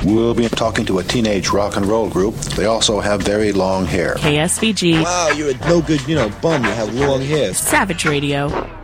We'll be talking to a teenage rock and roll group. They also have very long hair. KSVG. Wow, you're a no good, bum. You have long hair. Savage Radio.